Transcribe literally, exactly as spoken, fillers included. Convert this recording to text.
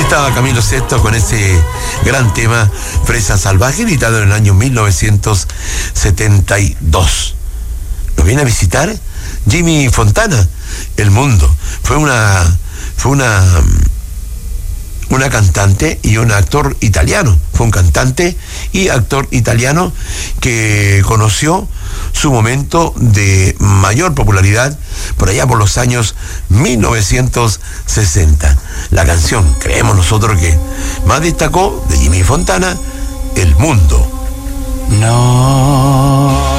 estaba Camilo Sesto con ese gran tema Fresa Salvaje, editado en el año mil novecientos setenta y dos. Nos viene a visitar Jimmy Fontana, El Mundo. Fue una fue una una cantante y un actor italiano. Fue un cantante y actor italiano que conoció su momento de mayor popularidad por allá por los años mil novecientos sesenta. La canción, creemos nosotros, que más destacó de Jimmy Fontana, El Mundo. No.